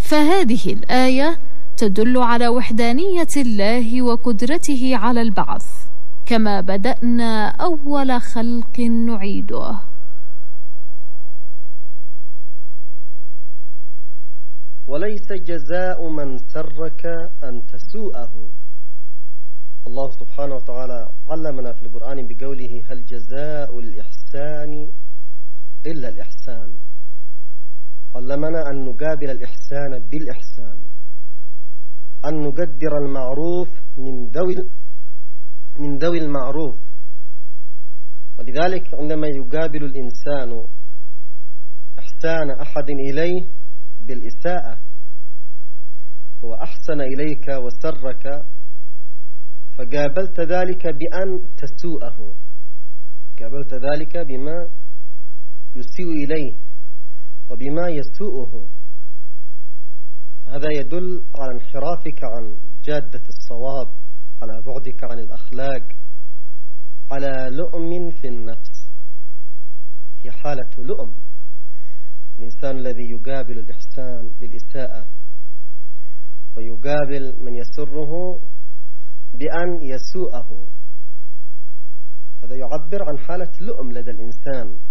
فهذه الآية تدل على وحدانية الله وقدرته على البعث، كما بدأنا أول خلق نعيده. وليس جزاء من سرك أن تسوءه. الله سبحانه وتعالى علمنا في القرآن بقوله: هل جزاء الإحسان إلا الإحسان. علمنا أن نقابل الإحسان بالإحسان، أن نقدر المعروف من ذوي المعروف. ولذلك عندما يقابل الإنسان إحسان أحد إليه بالإساءة، هو أحسن إليك وسرك، فقابلت ذلك بأن تسوءه، قابلت ذلك بما يسيء إليه وبما يسوءه. هذا يدل على انحرافك عن جادة الصواب، على بعدك عن الأخلاق، على لؤم في النفس. هي حالة لؤم. الإنسان الذي يقابل الإحسان بالإساءة ويقابل من يسره بأن يسوءه، هذا يعبر عن حالة لؤم لدى الإنسان.